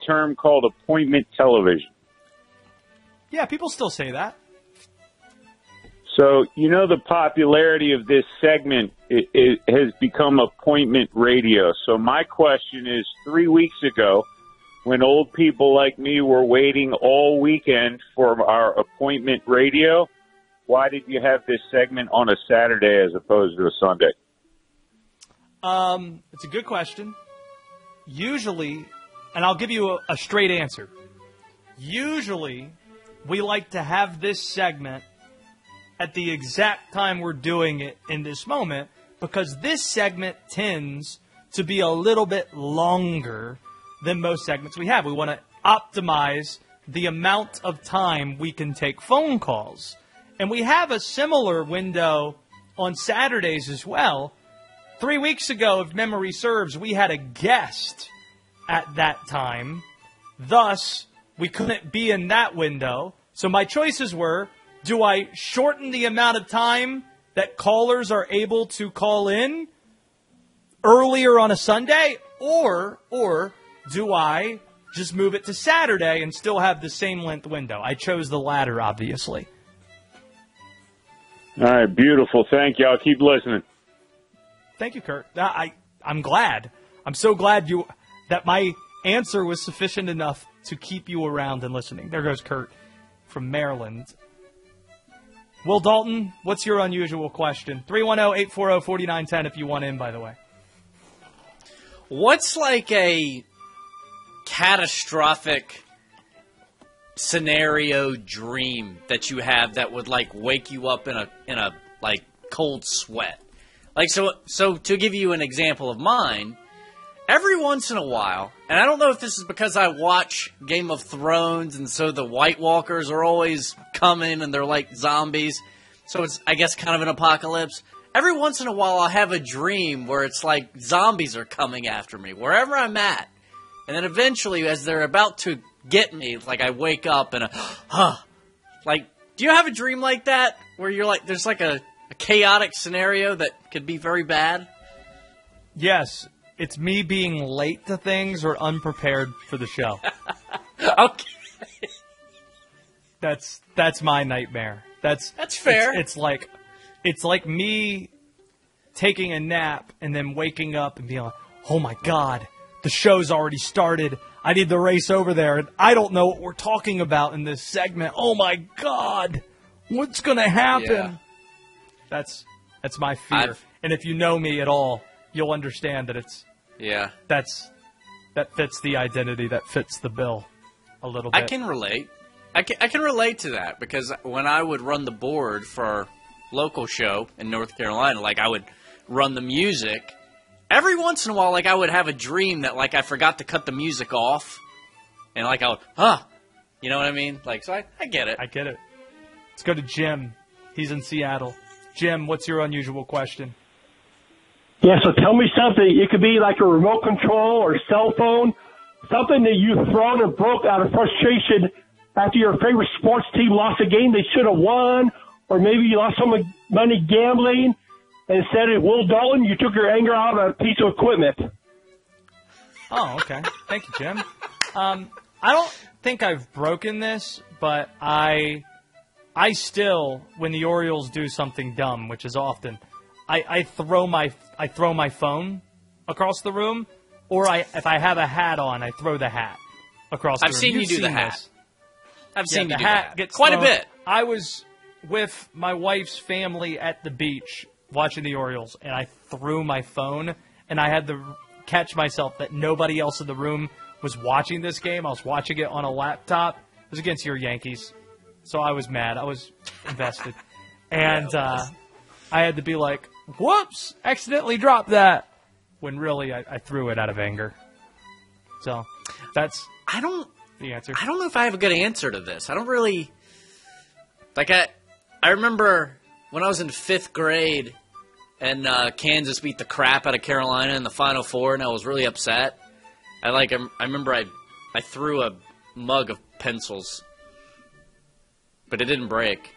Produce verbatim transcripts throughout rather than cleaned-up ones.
term called appointment television. Yeah, people still say that. So, you know, the popularity of this segment it, it has become appointment radio. So my question is, three weeks ago, when old people like me were waiting all weekend for our appointment radio, why did you have this segment on a Saturday as opposed to a Sunday? Um, it's a good question. Usually, and I'll give you a, a straight answer. Usually, we like to have this segment at the exact time we're doing it in this moment because this segment tends to be a little bit longer than most segments we have. We want to optimize the amount of time we can take phone calls. And we have a similar window on Saturdays as well. Three weeks ago, if memory serves, we had a guest at that time. Thus, we couldn't be in that window. So my choices were, do I shorten the amount of time that callers are able to call in earlier on a Sunday? Or, or do I just move it to Saturday and still have the same length window? I chose the latter, obviously. All right, beautiful. Thank you. I'll keep listening. Thank you, Kurt. I, I'm glad. I'm so glad you that my answer was sufficient enough to keep you around and listening. There goes Kurt from Maryland. Will Dalton, what's your unusual question? three one zero, eight four zero, four nine one zero if you want in, by the way. What's like a catastrophic scenario dream that you have that would like wake you up in a in a like cold sweat? Like so so to give you an example of mine, every once in a while, and I don't know if this is because I watch Game of Thrones and so the White Walkers are always coming and they're like zombies, so it's I guess kind of an apocalypse. Every once in a while I'll have a dream where it's like zombies are coming after me wherever I'm at. And then eventually as they're about to get me, like I wake up and a, huh. Like, do you have a dream like that where you're like, there's like a, a chaotic scenario that could be very bad? Yes. It's me being late to things or unprepared for the show. Okay. That's that's my nightmare. That's That's fair. It's, it's like it's like me taking a nap and then waking up and being like, "Oh my God, the show's already started. I need to race over there, and I don't know what we're talking about in this segment. Oh my God, what's gonna happen?" Yeah. That's that's my fear. I've, and if you know me at all, you'll understand that it's yeah. That's that fits the identity, that fits the bill a little bit. I can relate. I can I can relate to that because when I would run the board for our local show in North Carolina, like I would run the music. Every once in a while, like, I would have a dream that, like, I forgot to cut the music off. And, like, I would, huh. You know what I mean? Like, so I, I get it. I get it. Let's go to Jim. He's in Seattle. Jim, what's your unusual question? Yeah, so tell me something. It could be like a remote control or cell phone, something that you've thrown and broke out of frustration after your favorite sports team lost a game they should have won, or maybe you lost some money gambling. And instead of Will Dalton, you took your anger out on a piece of equipment. Oh, okay. Thank you, Jim. Um, I don't think I've broken this, but I I still, when the Orioles do something dumb, which is often, I, I throw my I throw my phone across the room, or I if I have a hat on, I throw the hat across the I've room. seen You've you do seen the hat. This. I've Yeah, seen the you do hat that. gets Quite thrown. a bit. I was with my wife's family at the beach watching the Orioles, and I threw my phone, and I had to catch myself that nobody else in the room was watching this game. I was watching it on a laptop. It was against your Yankees, so I was mad. I was invested. And uh, I had to be like, whoops, accidentally dropped that, when really I, I threw it out of anger. So that's I don't the answer. I don't know if I have a good answer to this. I don't really like I I remember when I was in fifth grade and uh, Kansas beat the crap out of Carolina in the Final Four, and I was really upset. I like I, I remember I I threw a mug of pencils, but it didn't break.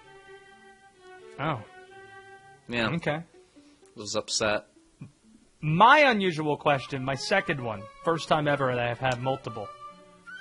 Oh. Yeah. Okay. I was upset. My unusual question, my second one, first time ever that I've had multiple.